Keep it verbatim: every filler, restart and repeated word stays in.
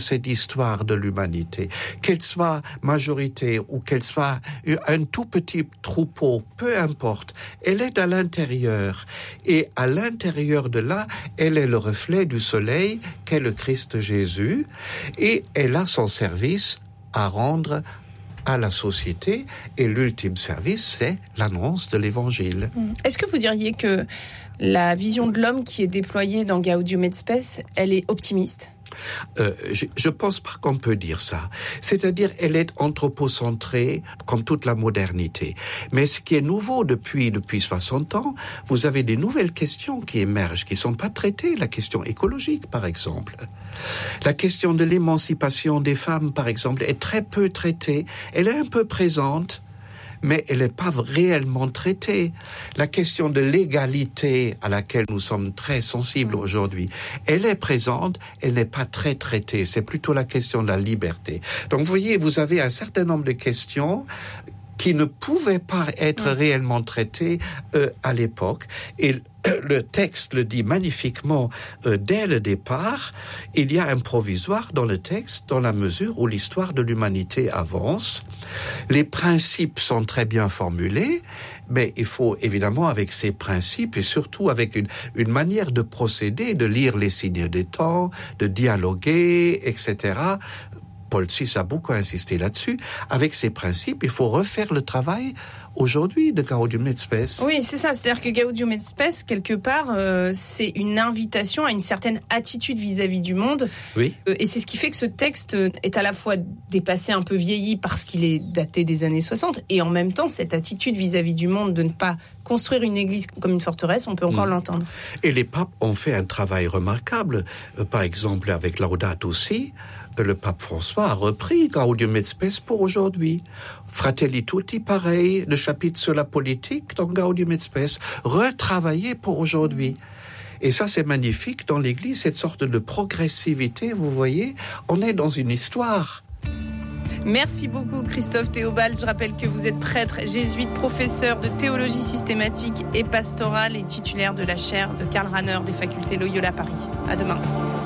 cette histoire de l'humanité, qu'elle soit majorité ou qu'elle soit un tout petit troupeau, peu importe, elle est à l'intérieur. Et à l'intérieur de là, elle est le reflet du soleil qu'est le Christ Jésus, et elle a son service à rendre à la société, et l'ultime service, c'est l'annonce de l'Évangile. Est-ce que vous diriez que la vision de l'homme qui est déployée dans Gaudium et Spes, elle est optimiste ? Euh, je, je pense pas qu'on peut dire ça. C'est-à-dire, elle est anthropocentrée comme toute la modernité. Mais ce qui est nouveau depuis depuis soixante ans, vous avez des nouvelles questions qui émergent, qui sont pas traitées. La question écologique, par exemple. La question de l'émancipation des femmes, par exemple, est très peu traitée. Elle est un peu présente, mais elle n'est pas réellement traitée. La question de l'égalité à laquelle nous sommes très sensibles aujourd'hui, elle est présente, elle n'est pas très traitée. C'est plutôt la question de la liberté. Donc vous voyez, vous avez un certain nombre de questions qui ne pouvaient pas être mmh. réellement traitées euh, à l'époque. Et le texte le dit magnifiquement euh, dès le départ. Il y a un provisoire dans le texte, dans la mesure où l'histoire de l'humanité avance. Les principes sont très bien formulés, mais il faut évidemment, avec ces principes, et surtout avec une, une manière de procéder, de lire les signes des temps, de dialoguer, et cetera, Paul six a beaucoup insisté là-dessus. Avec ces principes, il faut refaire le travail aujourd'hui de Gaudium et Spes. Oui, c'est ça. C'est-à-dire que Gaudium et Spes, quelque part, euh, c'est une invitation à une certaine attitude vis-à-vis du monde. Oui. Euh, et c'est ce qui fait que ce texte est à la fois dépassé, un peu vieilli parce qu'il est daté des années soixante, et en même temps, cette attitude vis-à-vis du monde de ne pas construire une église comme une forteresse, on peut encore mmh. l'entendre. Et les papes ont fait un travail remarquable. Euh, par exemple, avec Laudato Si, le pape François a repris Gaudium et Spes pour aujourd'hui. Fratelli Tutti, pareil, le chapitre sur la politique dans Gaudium et Spes, retravaillé pour aujourd'hui. Et ça, c'est magnifique dans l'Église, cette sorte de progressivité, vous voyez, on est dans une histoire. Merci beaucoup Christophe Théobald. Je rappelle que vous êtes prêtre jésuite, professeur de théologie systématique et pastorale et titulaire de la chaire de Karl Rahner des facultés Loyola Paris. À demain.